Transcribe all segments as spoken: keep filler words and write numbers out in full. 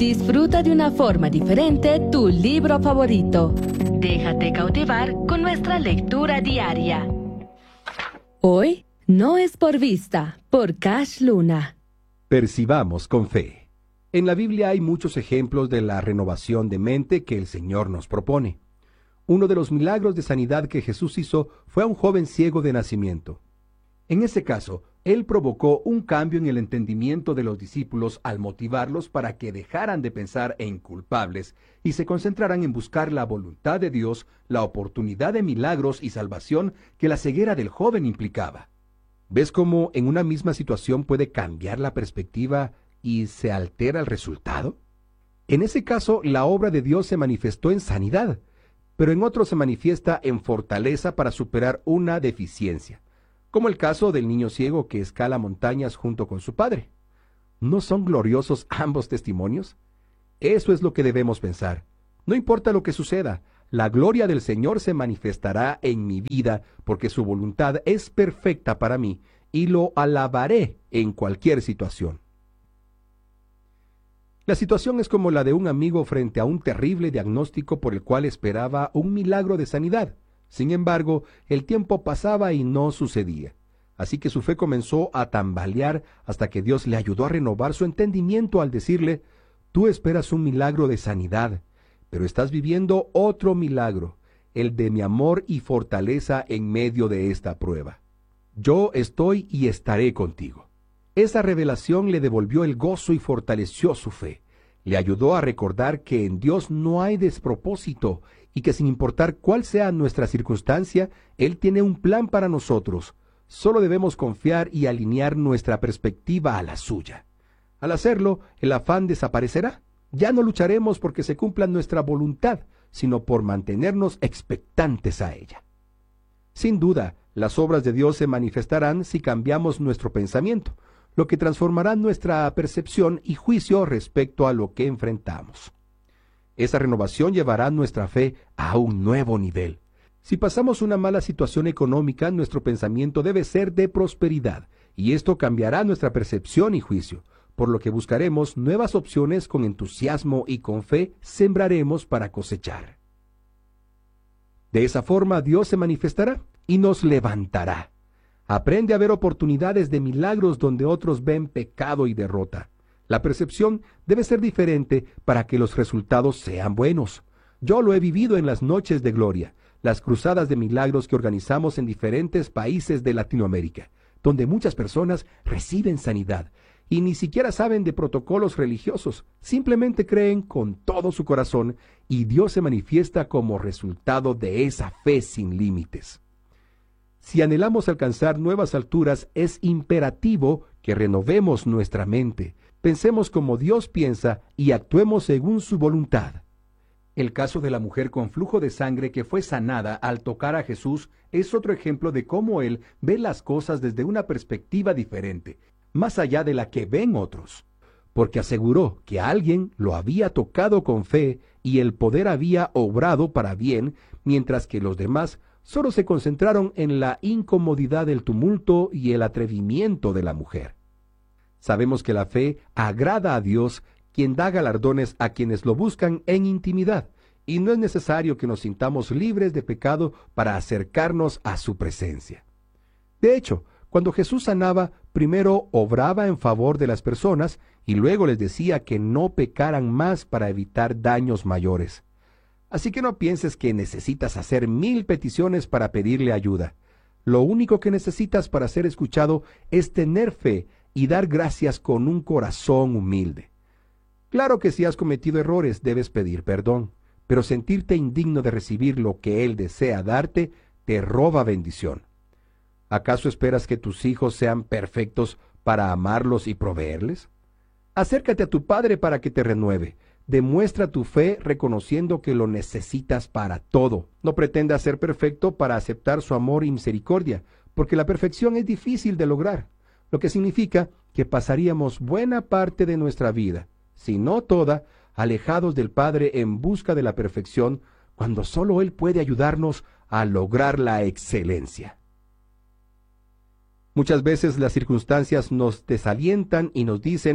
Disfruta de una forma diferente tu libro favorito. Déjate cautivar con nuestra lectura diaria. Hoy no es por vista, por Cash Luna. Percibamos con fe. En la Biblia hay muchos ejemplos de la renovación de mente que el Señor nos propone. Uno de los milagros de sanidad que Jesús hizo fue a un joven ciego de nacimiento. En ese caso, Él provocó un cambio en el entendimiento de los discípulos al motivarlos para que dejaran de pensar en culpables y se concentraran en buscar la voluntad de Dios, la oportunidad de milagros y salvación que la ceguera del joven implicaba. ¿Ves cómo en una misma situación puede cambiar la perspectiva y se altera el resultado? En ese caso, la obra de Dios se manifestó en sanidad, pero en otro se manifiesta en fortaleza para superar una deficiencia, como el caso del niño ciego que escala montañas junto con su padre. ¿No son gloriosos ambos testimonios? Eso es lo que debemos pensar. No importa lo que suceda, la gloria del Señor se manifestará en mi vida porque su voluntad es perfecta para mí y lo alabaré en cualquier situación. La situación es como la de un amigo frente a un terrible diagnóstico por el cual esperaba un milagro de sanidad. Sin embargo, el tiempo pasaba y no sucedía. Así que su fe comenzó a tambalear hasta que Dios le ayudó a renovar su entendimiento al decirle: tú esperas un milagro de sanidad, pero estás viviendo otro milagro, el de mi amor y fortaleza en medio de esta prueba. Yo estoy y estaré contigo. Esa revelación le devolvió el gozo y fortaleció su fe. Le ayudó a recordar que en Dios no hay despropósito y que sin importar cuál sea nuestra circunstancia, Él tiene un plan para nosotros. Solo debemos confiar y alinear nuestra perspectiva a la suya. Al hacerlo, el afán desaparecerá. Ya no lucharemos porque se cumpla nuestra voluntad, sino por mantenernos expectantes a ella. Sin duda, las obras de Dios se manifestarán si cambiamos nuestro pensamiento, lo que transformará nuestra percepción y juicio respecto a lo que enfrentamos. Esa renovación llevará nuestra fe a un nuevo nivel. Si pasamos una mala situación económica, nuestro pensamiento debe ser de prosperidad, y esto cambiará nuestra percepción y juicio, por lo que buscaremos nuevas opciones con entusiasmo y con fe sembraremos para cosechar. De esa forma Dios se manifestará y nos levantará. Aprende a ver oportunidades de milagros donde otros ven pecado y derrota. La percepción debe ser diferente para que los resultados sean buenos. Yo lo he vivido en las noches de gloria, las cruzadas de milagros que organizamos en diferentes países de Latinoamérica, donde muchas personas reciben sanidad y ni siquiera saben de protocolos religiosos, simplemente creen con todo su corazón y Dios se manifiesta como resultado de esa fe sin límites. Si anhelamos alcanzar nuevas alturas, es imperativo que renovemos nuestra mente, pensemos como Dios piensa y actuemos según su voluntad. El caso de la mujer con flujo de sangre que fue sanada al tocar a Jesús es otro ejemplo de cómo Él ve las cosas desde una perspectiva diferente, más allá de la que ven otros, porque aseguró que alguien lo había tocado con fe y el poder había obrado para bien, mientras que los demás solo se concentraron en la incomodidad del tumulto y el atrevimiento de la mujer. Sabemos que la fe agrada a Dios, quien da galardones a quienes lo buscan en intimidad, y no es necesario que nos sintamos libres de pecado para acercarnos a su presencia. De hecho, cuando Jesús sanaba, primero obraba en favor de las personas y luego les decía que no pecaran más para evitar daños mayores. Así que no pienses que necesitas hacer mil peticiones para pedirle ayuda. Lo único que necesitas para ser escuchado es tener fe y dar gracias con un corazón humilde. Claro que si has cometido errores debes pedir perdón, pero sentirte indigno de recibir lo que Él desea darte te roba bendición. ¿Acaso esperas que tus hijos sean perfectos para amarlos y proveerles? Acércate a tu Padre para que te renueve. Demuestra tu fe reconociendo que lo necesitas para todo. No pretendas ser perfecto para aceptar su amor y misericordia, porque la perfección es difícil de lograr, lo que significa que pasaríamos buena parte de nuestra vida, si no toda, alejados del Padre en busca de la perfección, cuando solo Él puede ayudarnos a lograr la excelencia. Muchas veces las circunstancias nos desalientan y nos dicen: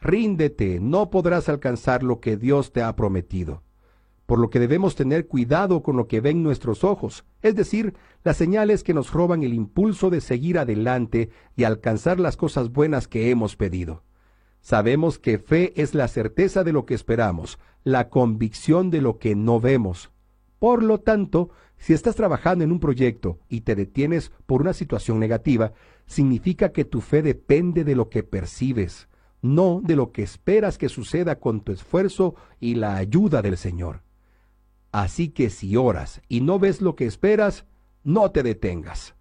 ríndete, no podrás alcanzar lo que Dios te ha prometido. Por lo que debemos tener cuidado con lo que ven nuestros ojos, es decir, las señales que nos roban el impulso de seguir adelante y alcanzar las cosas buenas que hemos pedido. Sabemos que fe es la certeza de lo que esperamos, la convicción de lo que no vemos. Por lo tanto, si estás trabajando en un proyecto y te detienes por una situación negativa, significa que tu fe depende de lo que percibes, no de lo que esperas que suceda con tu esfuerzo y la ayuda del Señor. Así que si oras y no ves lo que esperas, no te detengas.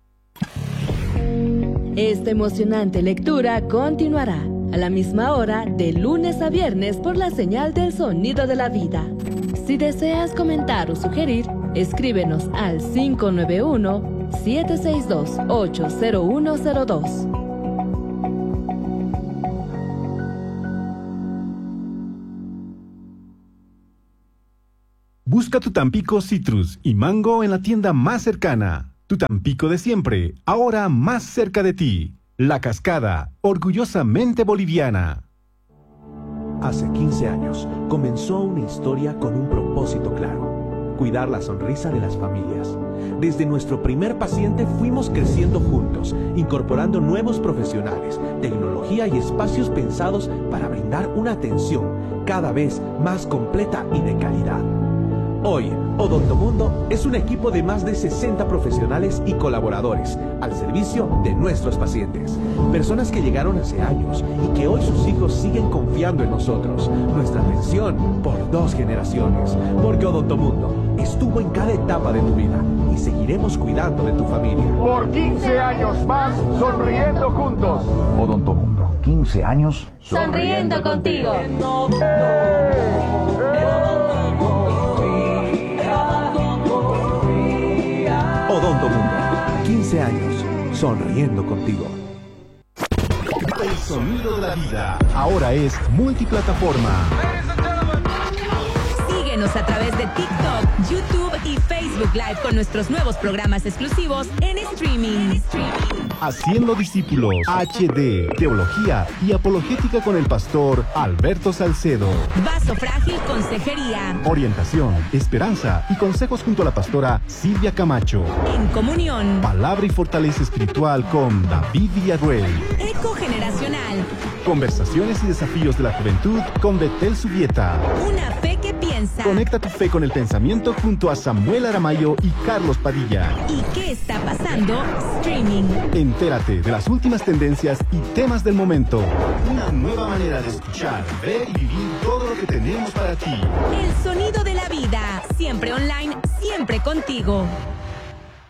Esta emocionante lectura continuará a la misma hora de lunes a viernes por la señal del Sonido de la Vida. Si deseas comentar o sugerir, escríbenos al cinco nueve uno, siete seis dos, ocho cero uno cero dos. Busca tu Tampico Citrus y Mango en la tienda más cercana. Tu Tampico de siempre, ahora más cerca de ti. La Cascada, orgullosamente boliviana. Hace quince años comenzó una historia con un propósito claro: cuidar la sonrisa de las familias. Desde nuestro primer paciente fuimos creciendo juntos, incorporando nuevos profesionales, tecnología y espacios pensados para brindar una atención cada vez más completa y de calidad. Hoy, Odontomundo es un equipo de más de sesenta profesionales y colaboradores al servicio de nuestros pacientes. Personas que llegaron hace años y que hoy sus hijos siguen confiando en nosotros. Nuestra atención por dos generaciones. Porque Odontomundo estuvo en cada etapa de tu vida y seguiremos cuidando de tu familia. Por quince años más, sonriendo juntos. Odontomundo, quince años sonriendo contigo. Odontomundo, quince años, sonriendo contigo. El Sonido de la Vida ahora es multiplataforma. Síguenos a través de TikTok, YouTube y Facebook Live con nuestros nuevos programas exclusivos en streaming. Haciendo discípulos H D, teología y apologética con el pastor Alberto Salcedo. Vaso Frágil Consejería. Orientación, esperanza y consejos junto a la pastora Silvia Camacho. En Comunión. Palabra y fortaleza espiritual con David Villarruel. Eco Generacional. Conversaciones y desafíos de la juventud con Betel Subieta. Una fe que piensa. Conecta tu fe con el pensamiento junto a Samuel Aramayo y Carlos Padilla. ¿Y qué está pasando? Streaming. Entérate de las últimas tendencias y temas del momento. Una nueva manera de escuchar, ver y vivir todo lo que tenemos para ti. El Sonido de la Vida. Siempre online, siempre contigo.